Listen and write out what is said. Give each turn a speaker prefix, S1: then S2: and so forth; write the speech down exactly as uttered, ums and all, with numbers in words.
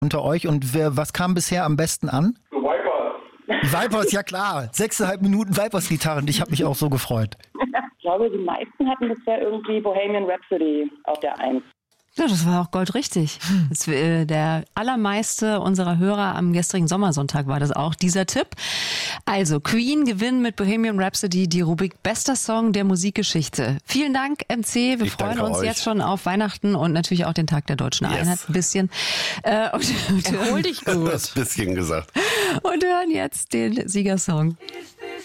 S1: unter euch. Und wer, was kam bisher am besten an?
S2: Vipers.
S1: Vipers, ja klar. Sechseinhalb Minuten Vipers-Gitarren. Ich habe mich auch so gefreut.
S2: Ich glaube, die meisten hatten bisher irgendwie Bohemian Rhapsody auf der Eins.
S3: Ja, das war auch goldrichtig. Das, äh, der allermeiste unserer Hörer am gestrigen Sommersonntag war das auch, dieser Tipp. Also, Queen gewinnen mit Bohemian Rhapsody die Rubrik Bester Song der Musikgeschichte. Vielen Dank, M C. Wir
S4: Ich
S3: freuen
S4: danke
S3: uns
S4: euch.
S3: jetzt schon auf Weihnachten und natürlich auch den Tag der Deutschen
S4: Yes.
S3: Einheit ein bisschen. Äh, und, und,
S5: Erhol dich gut.
S4: Das bisschen gesagt.
S3: und hören jetzt den Siegersong.